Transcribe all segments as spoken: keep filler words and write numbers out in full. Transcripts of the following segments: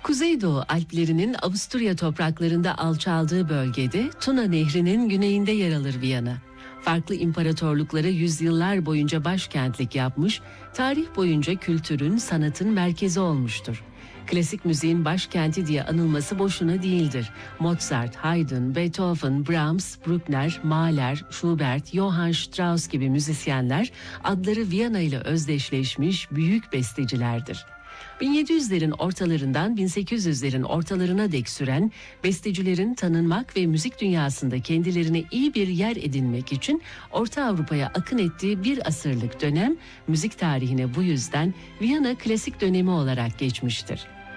Kuzeydoğu Alplerinin Avusturya topraklarında alçaldığı bölgede Tuna Nehri'nin güneyinde yer alır Viyana. Farklı imparatorluklara yüzyıllar boyunca başkentlik yapmış, tarih boyunca kültürün, sanatın merkezi olmuştur. Klasik müziğin başkenti diye anılması boşuna değildir. Mozart, Haydn, Beethoven, Brahms, Bruckner, Mahler, Schubert, Johann Strauss gibi müzisyenler adları Viyana ile özdeşleşmiş büyük bestecilerdir. bin yedi yüzlerin ortalarından bin sekiz yüzlerin ortalarına dek süren bestecilerin tanınmak ve müzik dünyasında kendilerine iyi bir yer edinmek için Orta Avrupa'ya akın ettiği bir asırlık dönem müzik tarihine bu yüzden Viyana klasik dönemi olarak geçmiştir.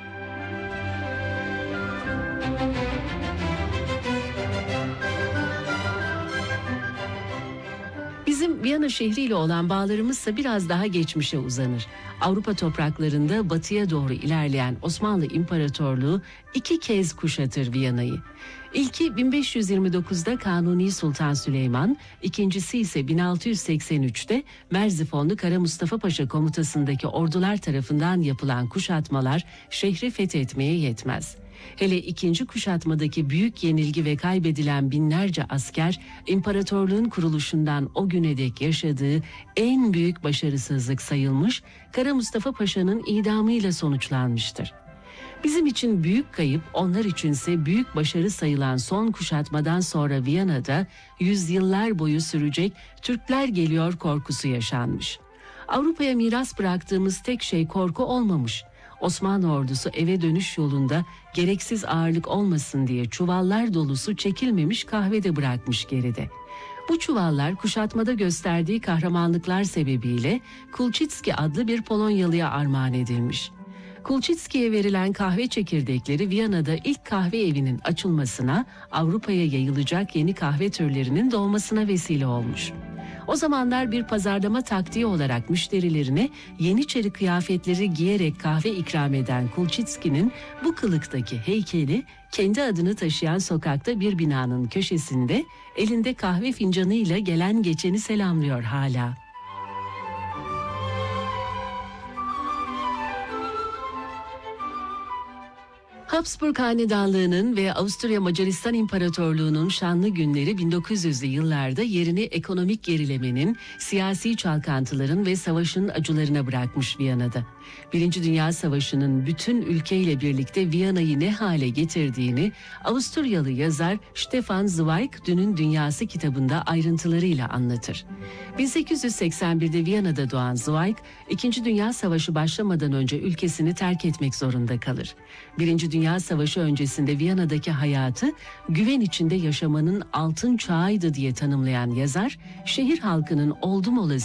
Bizim Viyana şehriyle olan bağlarımızsa biraz daha geçmişe uzanır. Avrupa topraklarında batıya doğru ilerleyen Osmanlı İmparatorluğu iki kez kuşatır Viyana'yı. İlki bin beş yüz yirmi dokuzda Kanuni Sultan Süleyman, ikincisi ise bin altı yüz seksen üçte Merzifonlu Kara Mustafa Paşa komutasındaki ordular tarafından yapılan kuşatmalar şehri fethetmeye yetmez. Hele ikinci kuşatmadaki büyük yenilgi ve kaybedilen binlerce asker, imparatorluğun kuruluşundan o güne dek yaşadığı en büyük başarısızlık sayılmış, Kara Mustafa Paşa'nın idamıyla sonuçlanmıştır. Bizim için büyük kayıp, onlar içinse büyük başarı sayılan son kuşatmadan sonra Viyana'da yüzyıllar boyu sürecek Türkler geliyor korkusu yaşanmış. Avrupa'ya miras bıraktığımız tek şey korku olmamış. Osmanlı ordusu eve dönüş yolunda gereksiz ağırlık olmasın diye çuvallar dolusu çekilmemiş kahve de bırakmış geride. Bu çuvallar kuşatmada gösterdiği kahramanlıklar sebebiyle Kulçitski adlı bir Polonyalıya armağan edilmiş. Kulçitski'ye verilen kahve çekirdekleri Viyana'da ilk kahve evinin açılmasına, Avrupa'ya yayılacak yeni kahve türlerinin doğmasına vesile olmuş. O zamanlar bir pazarlama taktiği olarak müşterilerine Yeniçeri kıyafetleri giyerek kahve ikram eden Kulçitski'nin bu kılıktaki heykeli kendi adını taşıyan sokakta bir binanın köşesinde elinde kahve fincanıyla gelen geçeni selamlıyor hala. Habsburg Hanedanlığı'nın ve Avusturya Macaristan İmparatorluğu'nun şanlı günleri bin dokuz yüzlü yıllarda yerini ekonomik gerilemenin, siyasi çalkantıların ve savaşın acılarına bırakmış Viyana'da. Birinci Dünya Savaşı'nın bütün ülkeyle birlikte Viyana'yı ne hale getirdiğini Avusturyalı yazar Stefan Zweig Dünün Dünyası kitabında ayrıntılarıyla anlatır. bin sekiz yüz seksen birde Viyana'da doğan Zweig, İkinci Dünya Savaşı başlamadan önce ülkesini terk etmek zorunda kalır. Birinci Dünya Savaşı öncesinde Viyana'daki hayatı güven içinde yaşamanın altın çağıydı diye tanımlayan yazar, şehir halkının oldum olası